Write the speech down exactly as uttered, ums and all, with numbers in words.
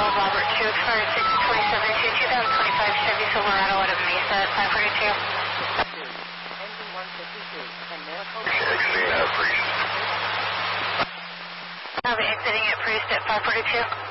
Robert two, expired six twenty-seven two, two thousand twenty-five Chevy Silverado out of Mesa at five forty-two. Engine one fifty-two, and Maricopa. Exiting at Priest. I'll be exiting at Priest at five forty-two.